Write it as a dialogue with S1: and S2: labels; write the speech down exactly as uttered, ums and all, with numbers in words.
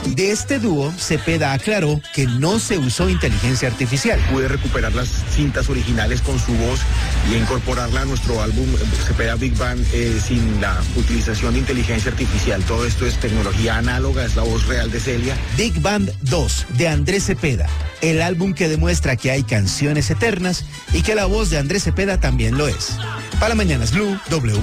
S1: De este dúo, Cepeda aclaró que no se usó inteligencia artificial.
S2: Pude recuperar las cintas originales con su voz y incorporarla a nuestro álbum Cepeda Big Band eh, sin la utilización de inteligencia artificial. Todo esto es tecnología análoga, es la voz real de Celia.
S1: Big Band dos, de Andrés Cepeda, el álbum que demuestra que hay canciones eternas y que la voz de Andrés Cepeda también lo es. Para Mañanas Blue, W.